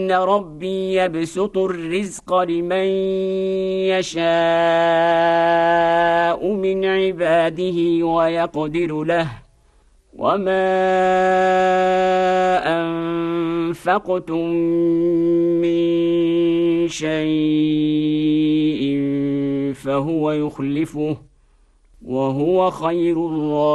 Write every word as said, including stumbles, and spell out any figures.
إن ربي يبسط الرزق لمن يشاء من عباده ويقدر له وما أنفقتم من شيء فهو يخلفه وهو خير الرازقين.